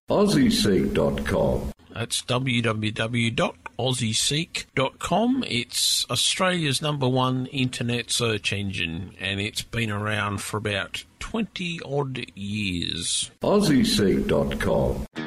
AussieSeek.com. That's www.aussieseek.com. It's Australia's #1 internet search engine, and it's been around for about 20-odd years. AussieSeek.com.